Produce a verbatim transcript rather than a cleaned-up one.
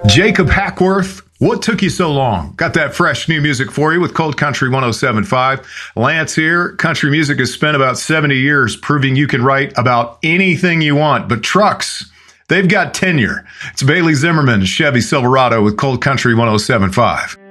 Jacob Hackworth, what took you so long? Got that fresh new music for you with Cold Country one oh seven point five. Lance here. Country music has spent about seventy years proving you can write about anything you want, but trucks, they've got tenure. It's Bailey Zimmerman, Chevy Silverado with Cold Country one oh seven point five.